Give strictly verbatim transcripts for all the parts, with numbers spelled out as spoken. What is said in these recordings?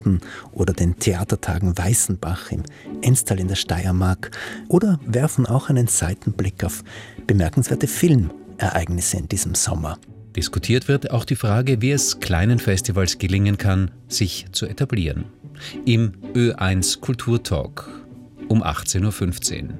oder den Theatertagen Weißenbach im Enstal in der Steiermark oder werfen auch einen Seitenblick auf bemerkenswerte Filmereignisse in diesem Sommer. Diskutiert wird auch die Frage, wie es kleinen Festivals gelingen kann, sich zu etablieren. Im Ö eins Kulturtalk um achtzehn Uhr fünfzehn.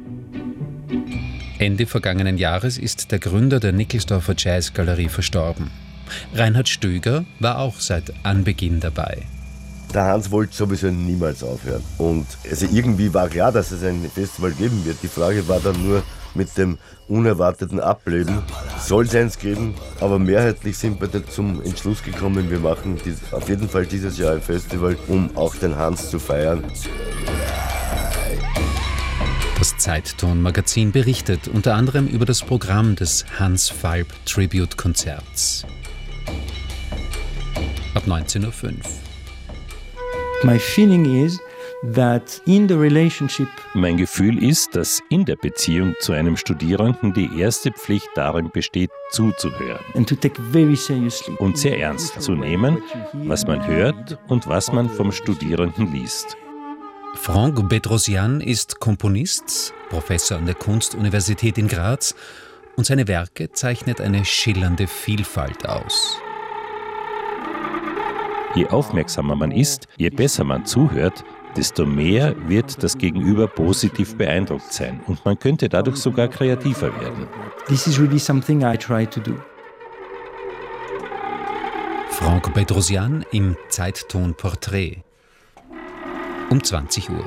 Ende vergangenen Jahres ist der Gründer der Nickelsdorfer Jazzgalerie verstorben. Reinhard Stöger war auch seit Anbeginn dabei. Der Hans wollte sowieso niemals aufhören. Und also irgendwie war klar, dass es ein Festival geben wird. Die Frage war dann nur mit dem unerwarteten Ableben. Soll es eins geben, aber mehrheitlich sind wir da zum Entschluss gekommen, wir machen dies, auf jeden Fall dieses Jahr ein Festival, um auch den Hans zu feiern. Das Zeitton-Magazin berichtet unter anderem über das Programm des Hans Falb Tribute-Konzerts. Ab neunzehn Uhr fünf. My feeling is that in the relationship Mein Gefühl ist, dass in der Beziehung zu einem Studierenden die erste Pflicht darin besteht, zuzuhören and to take very seriously und sehr ernst zu nehmen, was man hört und was man vom Studierenden liest. Franck Bedrosian ist Komponist, Professor an der Kunstuniversität in Graz und seine Werke zeichnet eine schillernde Vielfalt aus. Je aufmerksamer man ist, je besser man zuhört, desto mehr wird das Gegenüber positiv beeindruckt sein und man könnte dadurch sogar kreativer werden. This is really something I try to do. Franck Bedrosian im Zeitton Porträt um zwanzig Uhr.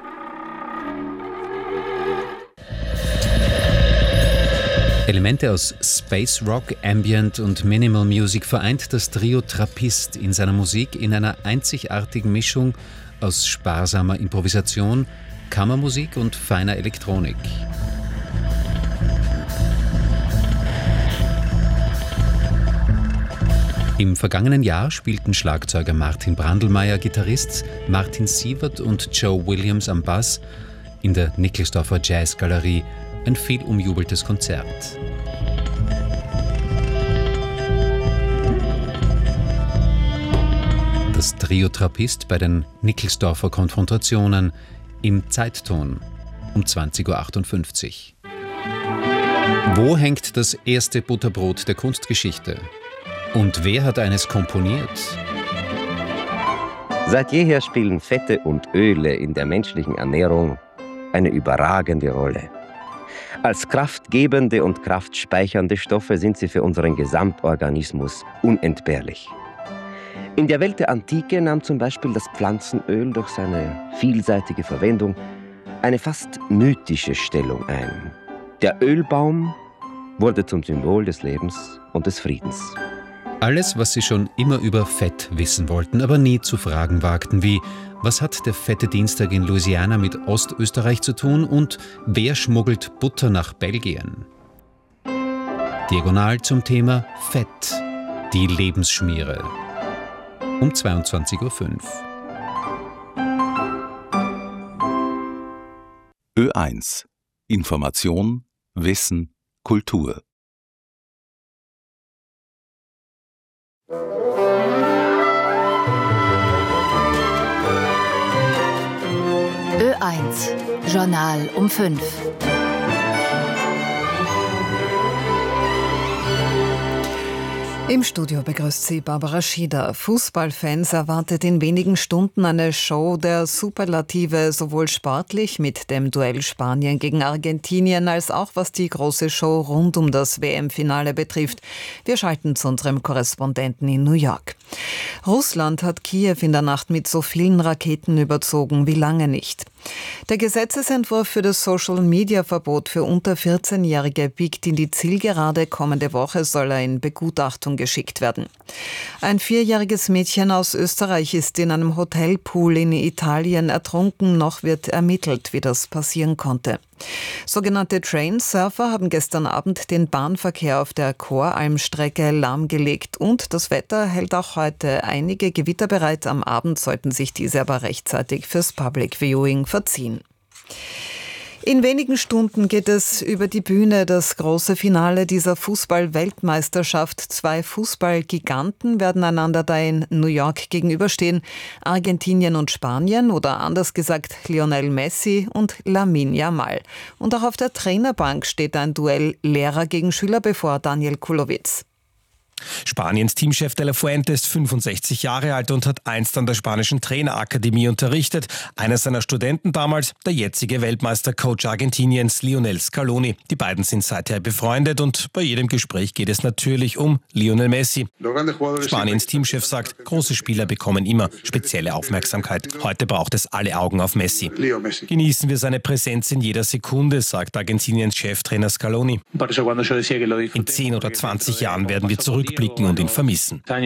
Elemente aus Space Rock, Ambient und Minimal Music vereint das Trio Trappist in seiner Musik in einer einzigartigen Mischung aus sparsamer Improvisation, Kammermusik und feiner Elektronik. Im vergangenen Jahr spielten Schlagzeuger Martin Brandlmeier, Gitarrist Martin Sievert und Joe Williams am Bass in der Nickelsdorfer Jazzgalerie ein viel umjubeltes Konzert. Das Trio Trappist bei den Nickelsdorfer Konfrontationen im Zeitton um zwanzig Uhr achtundfünfzig. Wo hängt das erste Butterbrot der Kunstgeschichte? Und wer hat eines komponiert? Seit jeher spielen Fette und Öle in der menschlichen Ernährung eine überragende Rolle. Als kraftgebende und kraftspeichernde Stoffe sind sie für unseren Gesamtorganismus unentbehrlich. In der Welt der Antike nahm zum Beispiel das Pflanzenöl durch seine vielseitige Verwendung eine fast mythische Stellung ein. Der Ölbaum wurde zum Symbol des Lebens und des Friedens. Alles, was sie schon immer über Fett wissen wollten, aber nie zu fragen wagten, wie: Was hat der Fette Dienstag in Louisiana mit Ostösterreich zu tun und wer schmuggelt Butter nach Belgien? Diagonal zum Thema Fett, die Lebensschmiere. Um zweiundzwanzig Uhr fünf. Ö eins. Information, Wissen, Kultur. Ö eins, Journal um fünf. Im Studio begrüßt sie Barbara Schieder. Fußballfans erwartet in wenigen Stunden eine Show der Superlative, sowohl sportlich mit dem Duell Spanien gegen Argentinien, als auch was die große Show rund um das W M-Finale betrifft. Wir schalten zu unserem Korrespondenten in New York. Russland hat Kiew in der Nacht mit so vielen Raketen überzogen wie lange nicht. Der Gesetzesentwurf für das Social-Media-Verbot für unter vierzehnjährige biegt in die Zielgerade. Kommende Woche soll er in Begutachtung geschickt werden. Ein vierjähriges Mädchen aus Österreich ist in einem Hotelpool in Italien ertrunken. Noch wird ermittelt, wie das passieren konnte. Sogenannte Trainsurfer haben gestern Abend den Bahnverkehr auf der Choralmstrecke lahmgelegt und das Wetter hält auch heute einige Gewitter bereit. Am Abend sollten sich diese aber rechtzeitig fürs Public Viewing verziehen. In wenigen Stunden geht es über die Bühne, das große Finale dieser Fußball-Weltmeisterschaft. Zwei Fußballgiganten werden einander da in New York gegenüberstehen. Argentinien und Spanien oder anders gesagt Lionel Messi und Lamine Yamal. Und auch auf der Trainerbank steht ein Duell Lehrer gegen Schüler bevor. Daniel Kulowitz. Spaniens Teamchef De La Fuente ist fünfundsechzig Jahre alt und hat einst an der spanischen Trainerakademie unterrichtet. Einer seiner Studenten damals, der jetzige Weltmeistercoach Argentiniens Lionel Scaloni. Die beiden sind seither befreundet und bei jedem Gespräch geht es natürlich um Lionel Messi. Spaniens Teamchef sagt, große Spieler bekommen immer spezielle Aufmerksamkeit. Heute braucht es alle Augen auf Messi. Genießen wir seine Präsenz in jeder Sekunde, sagt Argentiniens Cheftrainer Scaloni. In zehn oder zwanzig Jahren werden wir zurück blicken und ihn vermissen. Ein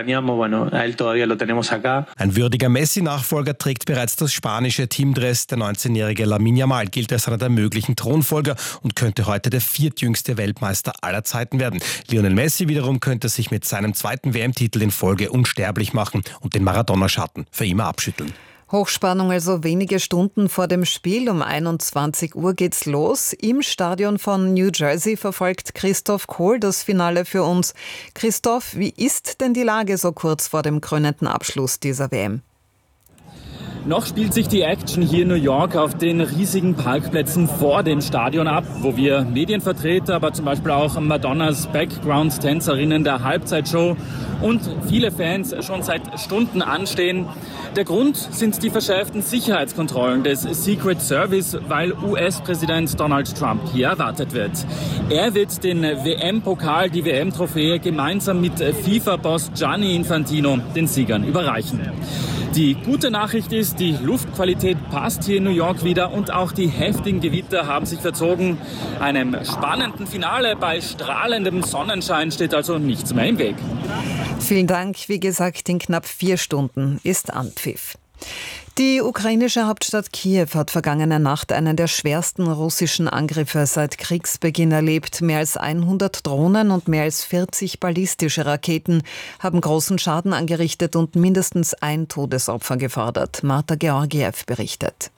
würdiger Messi-Nachfolger trägt bereits das spanische Teamdress. Der neunzehnjährige Lamine Yamal gilt als einer der möglichen Thronfolger und könnte heute der viertjüngste Weltmeister aller Zeiten werden. Lionel Messi wiederum könnte sich mit seinem zweiten W M-Titel in Folge unsterblich machen und den Maradona-Schatten für immer abschütteln. Hochspannung also wenige Stunden vor dem Spiel. Um einundzwanzig Uhr geht's los. Im Stadion von New Jersey verfolgt Christoph Kohl das Finale für uns. Christoph, wie ist denn die Lage so kurz vor dem krönenden Abschluss dieser W M? Noch spielt sich die Action hier in New York auf den riesigen Parkplätzen vor dem Stadion ab, wo wir Medienvertreter, aber zum Beispiel auch Madonnas Background-Tänzerinnen der Halbzeitshow und viele Fans schon seit Stunden anstehen. Der Grund sind die verschärften Sicherheitskontrollen des Secret Service, weil U S-Präsident Donald Trump hier erwartet wird. Er wird den W M-Pokal, die W M-Trophäe, gemeinsam mit FIFA-Boss Gianni Infantino den Siegern überreichen. Die gute Nachricht ist, die Luftqualität passt hier in New York wieder und auch die heftigen Gewitter haben sich verzogen. Einem spannenden Finale bei strahlendem Sonnenschein steht also nichts mehr im Weg. Vielen Dank. Wie gesagt, in knapp vier Stunden ist Anpfiff. Die ukrainische Hauptstadt Kiew hat vergangene Nacht einen der schwersten russischen Angriffe seit Kriegsbeginn erlebt. Mehr als hundert Drohnen und mehr als vierzig ballistische Raketen haben großen Schaden angerichtet und mindestens ein Todesopfer gefordert. Marta Georgiev berichtet.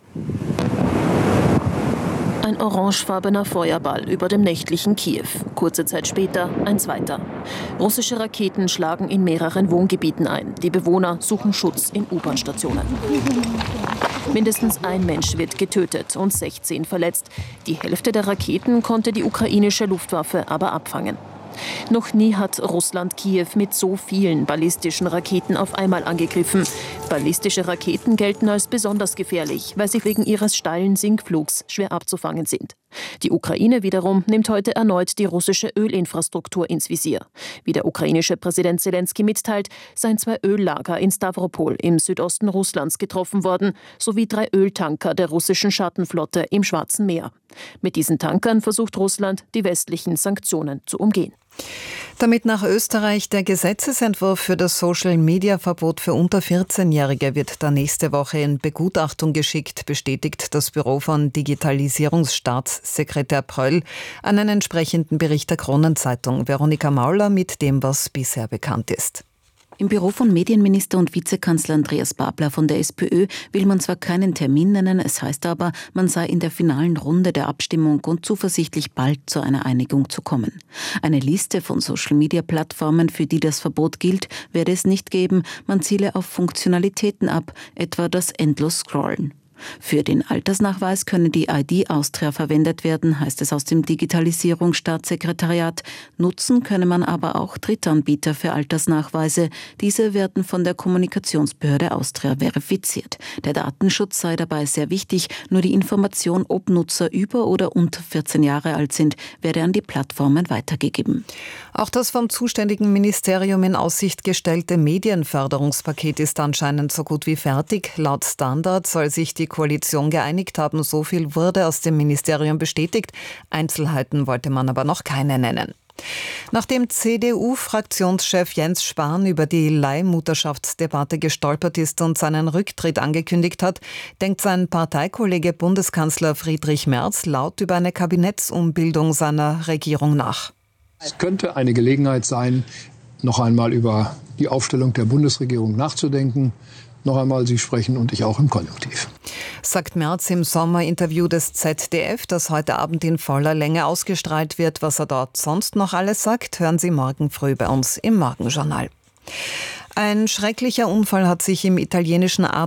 Ein orangefarbener Feuerball über dem nächtlichen Kiew. Kurze Zeit später ein zweiter. Russische Raketen schlagen in mehreren Wohngebieten ein. Die Bewohner suchen Schutz in U-Bahn-Stationen. Mindestens ein Mensch wird getötet und sechzehn verletzt. Die Hälfte der Raketen konnte die ukrainische Luftwaffe aber abfangen. Noch nie hat Russland Kiew mit so vielen ballistischen Raketen auf einmal angegriffen. Ballistische Raketen gelten als besonders gefährlich, weil sie wegen ihres steilen Sinkflugs schwer abzufangen sind. Die Ukraine wiederum nimmt heute erneut die russische Ölinfrastruktur ins Visier. Wie der ukrainische Präsident Selenskyj mitteilt, seien zwei Öllager in Stavropol im Südosten Russlands getroffen worden, sowie drei Öltanker der russischen Schattenflotte im Schwarzen Meer. Mit diesen Tankern versucht Russland, die westlichen Sanktionen zu umgehen. Damit nach Österreich der Gesetzesentwurf für das Social-Media-Verbot für unter vierzehnjährige wird da nächste Woche in Begutachtung geschickt, bestätigt das Büro von Digitalisierungsstaatssekretär Pröll einen entsprechenden Bericht der Kronenzeitung. Veronika Mauler mit dem, was bisher bekannt ist. Im Büro von Medienminister und Vizekanzler Andreas Babler von der SPÖ will man zwar keinen Termin nennen, es heißt aber, man sei in der finalen Runde der Abstimmung und zuversichtlich, bald zu einer Einigung zu kommen. Eine Liste von Social-Media-Plattformen, für die das Verbot gilt, werde es nicht geben. Man ziele auf Funktionalitäten ab, etwa das Endlos-Scrollen. Für den Altersnachweis könne die I D Austria verwendet werden, heißt es aus dem Digitalisierungsstaatssekretariat. Nutzen könne man aber auch Drittanbieter für Altersnachweise. Diese werden von der Kommunikationsbehörde Austria verifiziert. Der Datenschutz sei dabei sehr wichtig. Nur die Information, ob Nutzer über oder unter vierzehn Jahre alt sind, werde an die Plattformen weitergegeben. Auch das vom zuständigen Ministerium in Aussicht gestellte Medienförderungspaket ist anscheinend so gut wie fertig. Laut Standard soll sich die Koalition geeinigt haben. So viel wurde aus dem Ministerium bestätigt. Einzelheiten wollte man aber noch keine nennen. Nachdem C D U-Fraktionschef Jens Spahn über die Leihmutterschaftsdebatte gestolpert ist und seinen Rücktritt angekündigt hat, denkt sein Parteikollege Bundeskanzler Friedrich Merz laut über eine Kabinettsumbildung seiner Regierung nach. Es könnte eine Gelegenheit sein, noch einmal über die Aufstellung der Bundesregierung nachzudenken. Noch einmal, Sie sprechen und ich auch im Konjunktiv. sagt Merz im Sommerinterview des Z D F, das heute Abend in voller Länge ausgestrahlt wird. Was er dort sonst noch alles sagt, hören Sie morgen früh bei uns im Morgenjournal. Ein schrecklicher Unfall hat sich im italienischen Adria